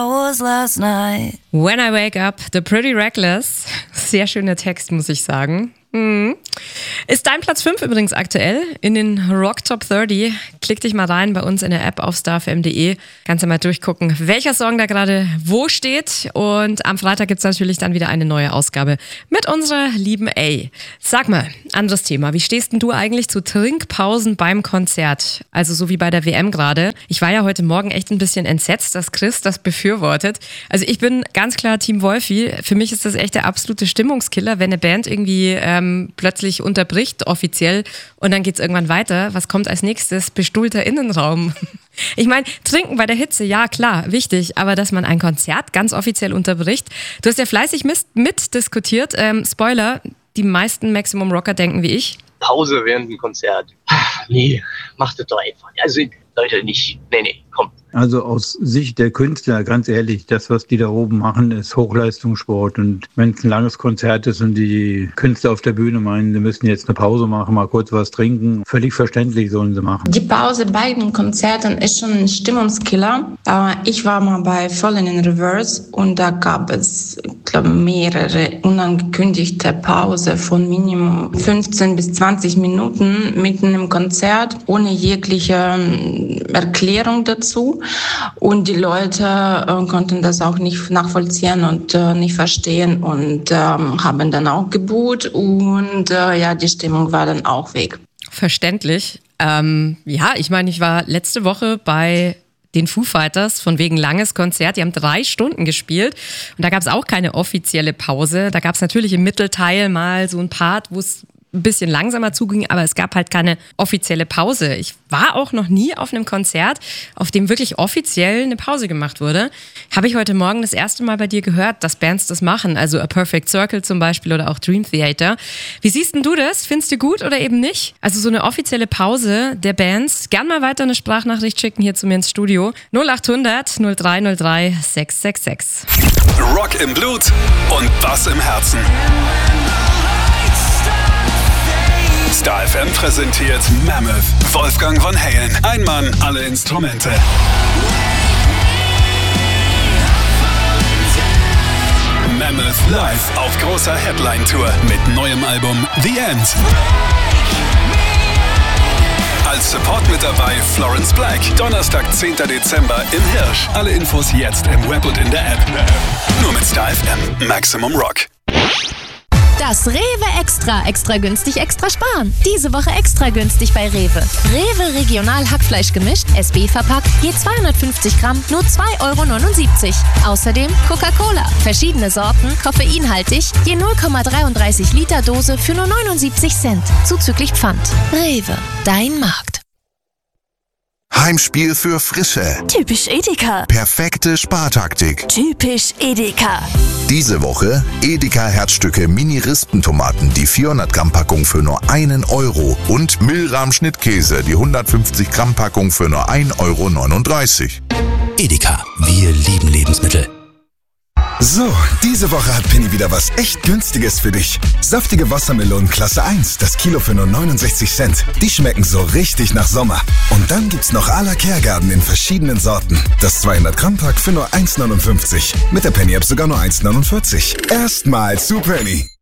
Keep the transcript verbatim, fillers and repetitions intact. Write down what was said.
was last night. When I wake up, the pretty reckless. Sehr schöner Text, muss ich sagen. Mhm. Ist dein Platz fünf übrigens aktuell in den Rock Top dreißig. Klick dich mal rein bei uns in der App auf starfm punkt de. Kannst du mal durchgucken, welcher Song da gerade wo steht. Und am Freitag gibt es natürlich dann wieder eine neue Ausgabe mit unserer lieben A. Sag mal, anderes Thema. Wie stehst denn du eigentlich zu Trinkpausen beim Konzert? Also so wie bei der W M gerade. Ich war ja heute Morgen echt ein bisschen entsetzt, dass Chris das befürwortet. Also ich bin ganz klar Team Wolfi. Für mich ist das echt der absolute Stimmungskiller, wenn eine Band irgendwie ähm, plötzlich unterbricht, offiziell, und dann geht's irgendwann weiter. Was kommt als nächstes? Bestuhlter Innenraum. Ich meine, trinken bei der Hitze, ja klar, wichtig, aber dass man ein Konzert ganz offiziell unterbricht. Du hast ja fleißig mitdiskutiert. Ähm, Spoiler, die meisten Maximum Rocker denken wie ich. Pause während dem Konzert. Nee, macht das doch einfach. Also Leute, nicht. Nee, nee, komm. Also aus Sicht der Künstler, ganz ehrlich, das, was die da oben machen, ist Hochleistungssport. Und wenn es ein langes Konzert ist und die Künstler auf der Bühne meinen, sie müssen jetzt eine Pause machen, mal kurz was trinken, völlig verständlich sollen sie machen. Die Pause bei den Konzerten ist schon ein Stimmungskiller. Ich war mal bei Fallen in Reverse und da gab es, ich glaube, mehrere unangekündigte Pause von Minimum fünfzehn bis zwanzig Minuten mitten im Konzert, ohne jegliche Erklärung dazu. Und die Leute äh, konnten das auch nicht nachvollziehen und äh, nicht verstehen und ähm, haben dann auch geboot und äh, ja, die Stimmung war dann auch weg. Verständlich. Ähm, ja, ich meine, ich war letzte Woche bei den Foo Fighters von wegen langes Konzert. Die haben drei Stunden gespielt und da gab es auch keine offizielle Pause. Da gab es natürlich im Mittelteil mal so ein Part, wo es ein bisschen langsamer zuging, aber es gab halt keine offizielle Pause. Ich war auch noch nie auf einem Konzert, auf dem wirklich offiziell eine Pause gemacht wurde. Habe ich heute Morgen das erste Mal bei dir gehört, dass Bands das machen, also A Perfect Circle zum Beispiel oder auch Dream Theater. Wie siehst denn du das? Findest du gut oder eben nicht? Also so eine offizielle Pause der Bands. Gern mal weiter eine Sprachnachricht schicken hier zu mir ins Studio. null acht hundert null drei null drei sechs sechs sechs. Rock im Blut und Bass im Herzen. Star F M präsentiert Mammoth. Wolfgang von Halen. Ein Mann, alle Instrumente. Mammoth live auf großer Headline-Tour mit neuem Album The End. Als Support mit dabei Florence Black. Donnerstag, zehnten Dezember im Hirsch. Alle Infos jetzt im Web und in der App. Nur mit Star F M. Maximum Rock. Das Rewe Extra. Extra günstig, extra sparen. Diese Woche extra günstig bei Rewe. Rewe Regional Hackfleisch gemischt, S B verpackt, je zweihundertfünfzig Gramm, nur zwei Euro neunundsiebzig. Außerdem Coca-Cola. Verschiedene Sorten, koffeinhaltig, je null Komma dreiunddreißig Liter Dose für nur neunundsiebzig Cent. Zuzüglich Pfand. Rewe, dein Markt. Heimspiel für Frische. Typisch Edeka. Perfekte Spartaktik. Typisch Edeka. Diese Woche Edeka Herzstücke Mini-Rispentomaten, die vierhundert Gramm Packung für nur einen Euro und Milram Schnittkäse, die hundertfünfzig Gramm Packung für nur ein Euro neununddreißig. Edeka, wir lieben Lebensmittel. So, diese Woche hat Penny wieder was echt Günstiges für dich. Saftige Wassermelonen Klasse eins, das Kilo für nur neunundsechzig Cent. Die schmecken so richtig nach Sommer. Und dann gibt's noch à la Kehrgarten in verschiedenen Sorten. Das zweihundert Gramm Pack für nur eins Komma neunundfünfzig. Mit der Penny App sogar nur eins Komma neunundvierzig. Erstmal zu Penny.